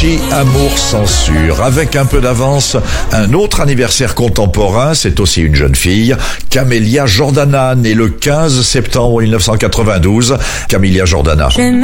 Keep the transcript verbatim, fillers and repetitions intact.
Avicii, Amour censure. Avec un peu d'avance, un autre anniversaire contemporain, c'est aussi une jeune fille, Camélia Jordana, née le quinze septembre mille neuf cent quatre-vingt-douze. Camélia Jordana.